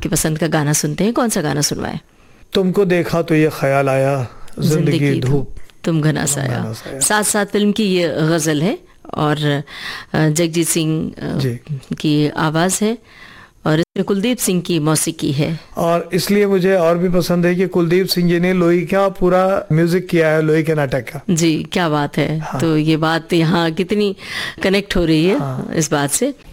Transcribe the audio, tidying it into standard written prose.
आपकी पसंद का गाना सुनते हैं। कौन सा गाना सुनवाएं? तुमको देखा तो ये ख्याल आया, जिंदगी धूप तुम घना साया। साथ साथ फिल्म की ये गजल है और जगजीत सिंह की आवाज है और इसमें कुलदीप सिंह की मौसीकी है। और इसलिए मुझे और भी पसंद है कि कुलदीप सिंह जी ने लोही का पूरा म्यूजिक किया है, लोही के नाटक का। जी, क्या बात है। हाँ। तो ये बात यहाँ कितनी कनेक्ट हो रही है। हाँ। इस बात से